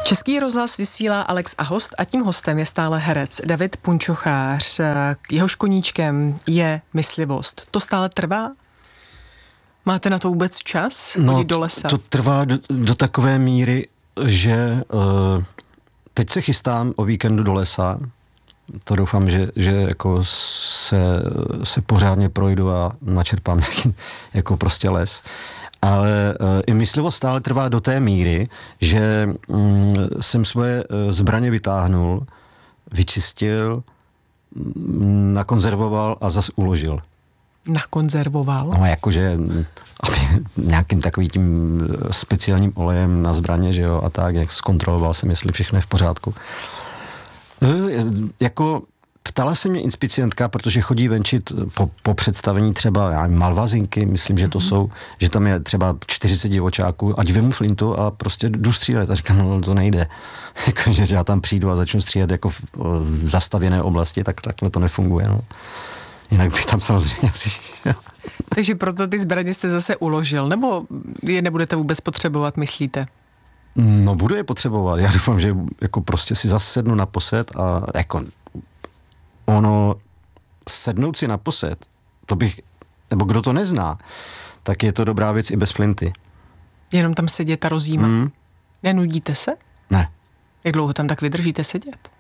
Český rozhlas vysílá Alex a host a tím hostem je stále herec David Punčochář. Jehož koníčkem je myslivost. To stále trvá? Máte na to vůbec čas? Chodit do lesa? To trvá do takové míry, že teď se chystám o víkendu do lesa. To doufám, že jako se pořádně projdu a načerpám nějaký jako prostě les. Ale i myslivost stále trvá do té míry, že jsem svoje zbraně vytáhnul, vyčistil, nakonzervoval a zas uložil. Nakonzervoval? No jakože nějakým takovým tím speciálním olejem na zbraně, že jo, a tak, jak zkontroloval jsem, jestli všechno je v pořádku. Jako ptala se mě inspicientka, protože chodí venčit po představení třeba malvazinky, myslím, že to jsou, že tam je třeba 40 divočáků, ať vemu flintu a prostě jdu střílet. A říkám, no to nejde. Jako, že já tam přijdu a začnu střílet jako v zastavěné oblasti, tak takhle to nefunguje. No. Jinak bych tam samozřejmě asi... Takže proto ty zbraně jste zase uložil, nebo je nebudete vůbec potřebovat, myslíte? No budu je potřebovat. Já doufám, že jako prostě si zase sednu na posed a jako ono sednout si na posed, to bych, nebo kdo to nezná, tak je to dobrá věc i bez flinty. Jenom tam sedět a rozjímat. Nenudíte se? Ne. Jak dlouho tam tak vydržíte sedět?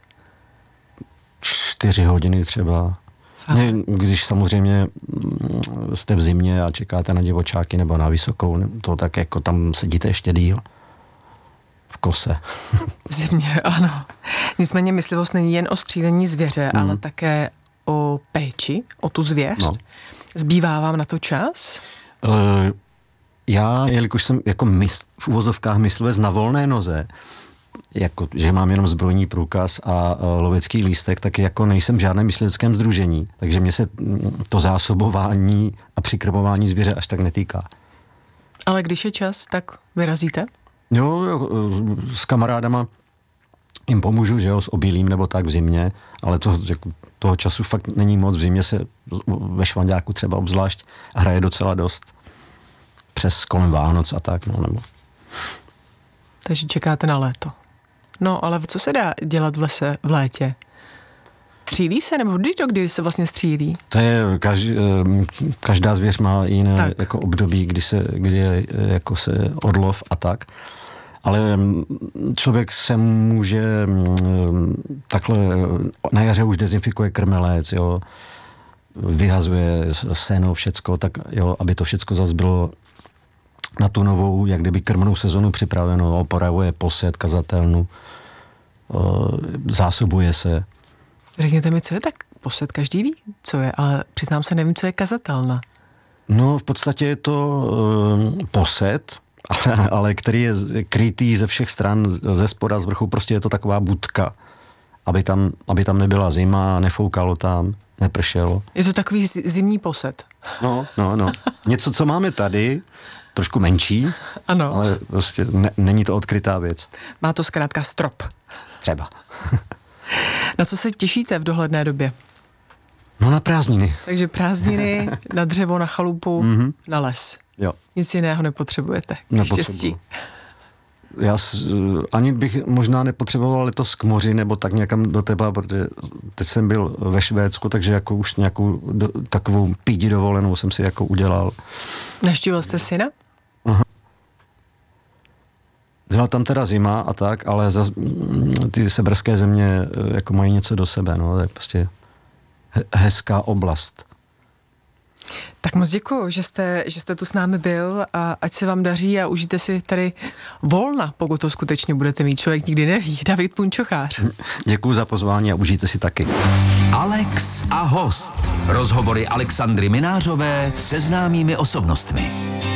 4 hodiny třeba. Ne, když samozřejmě jste v zimě a čekáte na divočáky nebo na vysokou, to tak jako tam sedíte ještě díl. V kose. V zimě, ano. Nicméně myslivost není jen o střílení zvěře, ale také o péči, o tu zvěř. No. Zbývá vám na to čas? Já, jelikož jsem jako v uvozovkách myslivec na volné noze, jako, že mám jenom zbrojní průkaz a lovecký lístek, tak jako nejsem v žádném mysliveckém sdružení, takže mě se to zásobování a přikrmování zvěře až tak netýká. Ale když je čas, tak vyrazíte? Jo, s kamarádama jim pomůžu, že jo, s obilím nebo tak v zimě, ale toho času fakt není moc. V zimě se ve Švanďáku třeba obzvlášť hraje docela dost. Přes kolem Vánoc a tak, no nebo... Takže čekáte na léto. No, ale co se dá dělat v lese v létě? Střílí se, nebo kdy se vlastně střílí? To je, každá zvěř má jiné jako období, kdy je jako se odlov a tak. Ale člověk se může takhle, na jaře už dezinfikuje krmelec, jo, vyhazuje seno, všecko, tak jo, aby to všecko zase bylo na tu novou, jak kdyby krmnou sezonu připraveno, opravuje posed, kazatelnu, zásobuje se. Řekněte mi, co je tak posed, každý ví, co je, ale přiznám se, nevím, co je kazatelna. No, v podstatě je to posed, ale který je krytý ze všech stran, ze spoda, z vrchu, prostě je to taková budka, aby tam nebyla zima, nefoukalo tam, nepršelo. Je to takový zimní posed. No. Něco, co máme tady, trošku menší, ano. Ale prostě není to odkrytá věc. Má to zkrátka strop. Třeba. Na co se těšíte v dohledné době? No na prázdniny. Takže prázdniny, na dřevo, na chalupu, na les. Jo. Nic jiného nepotřebujete. Štěstí. Já ani bych možná nepotřeboval letos k moři nebo tak někam do tepla, protože teď jsem byl ve Švédsku, takže jako už nějakou takovou pídi dovolenou jsem si jako udělal. Navštívil jste syna? Aha. Byla tam teda zima a tak, ale ty severské země jako mají něco do sebe, no, to je prostě hezká oblast. Tak moc děkuju, že jste tu s námi byl a ať se vám daří a užijte si tady volna, pokud to skutečně budete mít, člověk nikdy neví. David Punčochář. Děkuju za pozvání a užijte si taky. Alex a host. Rozhovory Alexandry Minářové se známými osobnostmi.